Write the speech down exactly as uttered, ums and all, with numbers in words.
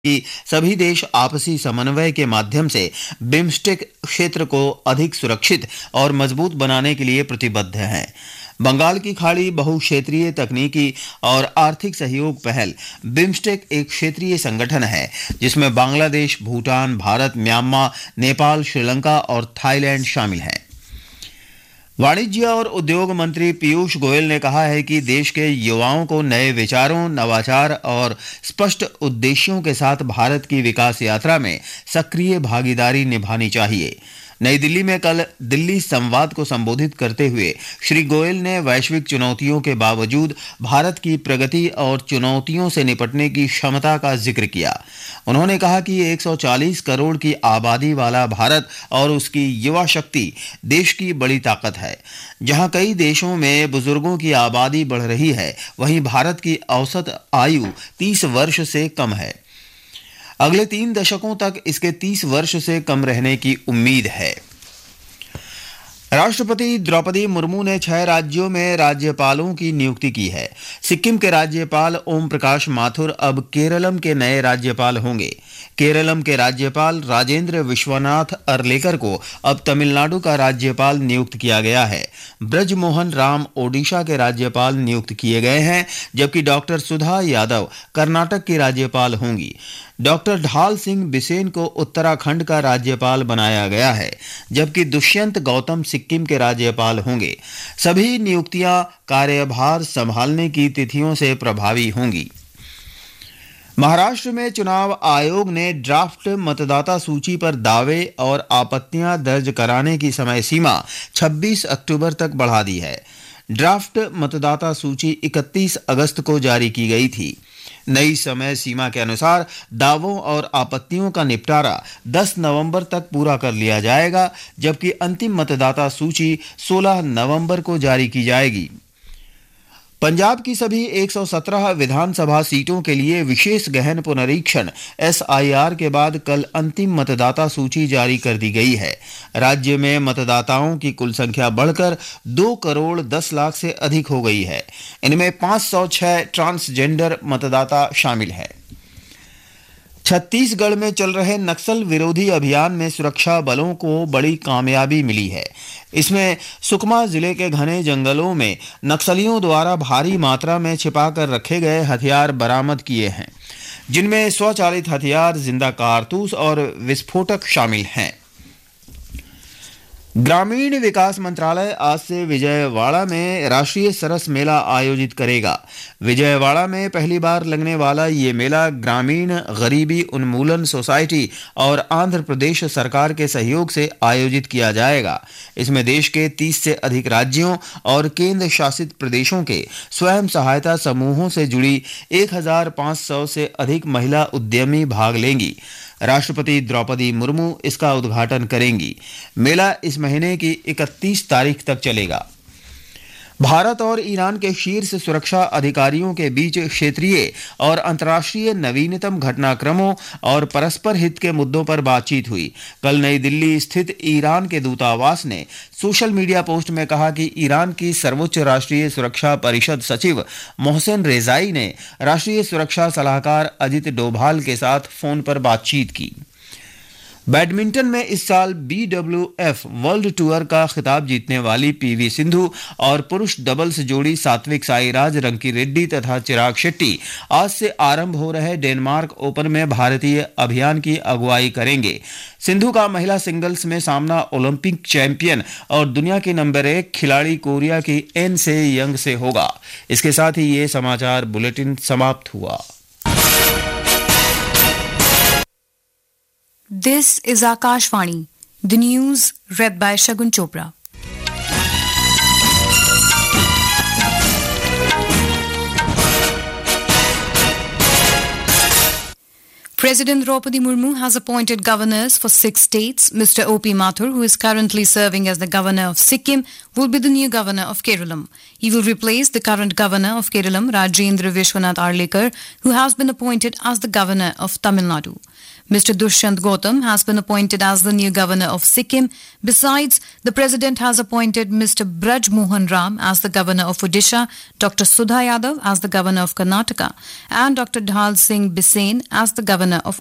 कि सभी देश आपसी समन्वय के माध्यम से बिम्स्टेक क्षेत्र को अधिक सुरक्षित और मजबूत बनाने के लिए प्रतिबद्ध हैं। बंगाल की खाड़ी बहुक्षेत्रीय तकनीकी और आर्थिक सहयोग पहल बिम्स्टेक एक क्षेत्रीय संगठन है जिसमें बांग्लादेश, भूटान, भारत, म्यांमार, नेपाल, श्रीलंका और थाईलैंड शामिल हैं। वाणिज्य और उद्योग मंत्री पीयूष गोयल ने कहा है कि देश के युवाओं को नए विचारों, नवाचार और स्पष्ट उद्देश्यों के साथ भारत की विकास यात्रा में सक्रिय भागीदारी निभानी चाहिए। नई दिल्ली में कल दिल्ली संवाद को संबोधित करते हुए श्री गोयल ने वैश्विक चुनौतियों के बावजूद भारत की प्रगति और चुनौतियों से निपटने की क्षमता का जिक्र किया। उन्होंने कहा कि एक सौ चालीस करोड़ की आबादी वाला भारत और उसकी युवा शक्ति देश की बड़ी ताकत है। जहां कई देशों में बुजुर्गों की आबादी बढ़ रही है, वहीं भारत की औसत आयु तीस वर्ष से कम है। अगले तीन दशकों तक इसके तीस वर्ष से कम रहने की उम्मीद है। राष्ट्रपति द्रौपदी मुर्मू ने छह राज्यों में राज्यपालों की नियुक्ति की है। सिक्किम के राज्यपाल ओम प्रकाश माथुर अब केरलम के नए राज्यपाल होंगे। केरलम के राज्यपाल राजेंद्र विश्वनाथ अर्लेकर को अब तमिलनाडु का राज्यपाल नियुक्त किया गया है। ब्रजमोहन राम ओडिशा के राज्यपाल नियुक्त किए गए हैं, जबकि डॉक्टर सुधा यादव कर्नाटक की राज्यपाल होंगी। डॉक्टर ढाल सिंह बिसेन को उत्तराखंड का राज्यपाल बनाया गया है, जबकि दुष्यंत गौतम सिक्किम के राज्यपाल होंगे। सभी नियुक्तियां कार्यभार संभालने की तिथियों से प्रभावी होंगी। महाराष्ट्र में चुनाव आयोग ने ड्राफ्ट मतदाता सूची पर दावे और आपत्तियां दर्ज कराने की समय सीमा छब्बीस अक्टूबर तक बढ़ा दी है। ड्राफ्ट मतदाता सूची इकतीस अगस्त को जारी की गई थी। नई समय सीमा के अनुसार दावों और आपत्तियों का निपटारा दस नवंबर तक पूरा कर लिया जाएगा, जबकि अंतिम मतदाता सूची सोलह नवंबर को जारी की जाएगी। पंजाब की सभी एक सौ सत्रह विधानसभा सीटों के लिए विशेष गहन पुनरीक्षण एस आई आर के बाद कल अंतिम मतदाता सूची जारी कर दी गई है। राज्य में मतदाताओं की कुल संख्या बढ़कर दो करोड़ दस लाख से अधिक हो गई है। इनमें पाँच सौ छह ट्रांसजेंडर मतदाता शामिल हैं। छत्तीसगढ़ में चल रहे नक्सल विरोधी अभियान में सुरक्षा बलों को बड़ी कामयाबी मिली है। इसमें सुकमा जिले के घने जंगलों में नक्सलियों द्वारा भारी मात्रा में छिपाकर रखे गए हथियार बरामद किए हैं, जिनमें स्वचालित हथियार, जिंदा कारतूस और विस्फोटक शामिल हैं। ग्रामीण विकास मंत्रालय आज से विजयवाड़ा में राष्ट्रीय सरस मेला आयोजित करेगा। विजयवाड़ा में पहली बार लगने वाला ये मेला ग्रामीण गरीबी उन्मूलन सोसाइटी और आंध्र प्रदेश सरकार के सहयोग से आयोजित किया जाएगा। इसमें देश के तीस से अधिक राज्यों और केंद्र शासित प्रदेशों के स्वयं सहायता समूहों से जुड़ी एक हजार पाँच सौ से अधिक महिला उद्यमी भाग लेंगी। राष्ट्रपति द्रौपदी मुर्मू इसका उद्घाटन करेंगी। मेला इस महीने की इकतीस तारीख तक चलेगा। भारत और ईरान के शीर्ष सुरक्षा अधिकारियों के बीच क्षेत्रीय और अंतर्राष्ट्रीय नवीनतम घटनाक्रमों और परस्पर हित के मुद्दों पर बातचीत हुई। कल नई दिल्ली स्थित ईरान के दूतावास ने सोशल मीडिया पोस्ट में कहा कि ईरान की सर्वोच्च राष्ट्रीय सुरक्षा परिषद सचिव मोहसिन रेजाई ने राष्ट्रीय सुरक्षा सलाहकार अजित डोभाल के साथ फोन पर बातचीत की। बैडमिंटन में इस साल B W F world tour का खिताब जीतने वाली पीवी सिंधु और पुरुष डबल्स जोड़ी सात्विक साईराज, रंकी रेड्डी तथा चिराग शेट्टी आज से आरंभ हो रहे डेनमार्क ओपन में भारतीय अभियान की अगुवाई करेंगे। सिंधु का महिला सिंगल्स में सामना ओलंपिक चैंपियन और दुनिया की नंबर एक खिलाड़ी कोरिया की एन से यंग से होगा। इसके साथ ही ये समाचार बुलेटिन समाप्त हुआ। This is Akashvani, the news read by Shagun Chopra. President Draupadi Murmu has appointed governors for six states. Mister O P Mathur, who is currently serving as the governor of Sikkim, will be the new governor of Kerala. He will replace the current governor of Kerala, Rajendra Vishwanath Arlekar, who has been appointed as the governor of Tamil Nadu. Mister Dushyant Gautam has been appointed as the new governor of Sikkim. Besides, the president has appointed Mister Braj Mohan Ram as the governor of Odisha, Doctor Sudha Yadav as the governor of Karnataka, and Doctor Dhal Singh Bisen as the governor of